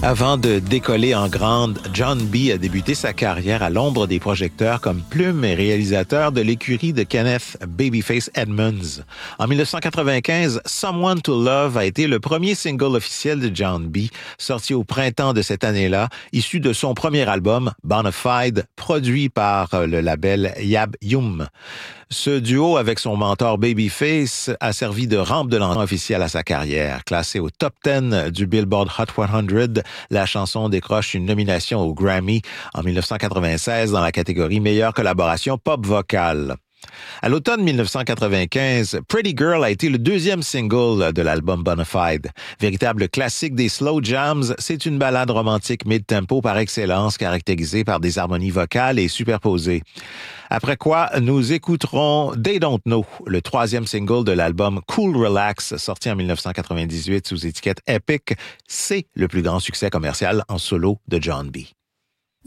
Avant de décoller en grande, John B. a débuté sa carrière à l'ombre des projecteurs comme plume et réalisateur de l'écurie de Kenneth Babyface Edmonds. En 1995, Someone to Love a été le premier single officiel de John B., sorti au printemps de cette année-là, issu de son premier album, Bonafide, produit par le label Yab Yum. Ce duo avec son mentor Babyface a servi de rampe de lancement officielle à sa carrière. Classée au top 10 du Billboard Hot 100, la chanson décroche une nomination au Grammy en 1996 dans la catégorie meilleure collaboration pop vocale. À l'automne 1995, Pretty Girl a été le deuxième single de l'album Bonafide. Véritable classique des slow jams, c'est une ballade romantique mid-tempo par excellence, caractérisée par des harmonies vocales et superposées. Après quoi, nous écouterons They Don't Know, le troisième single de l'album Cool Relax, sorti en 1998 sous étiquette Epic. C'est le plus grand succès commercial en solo de John B.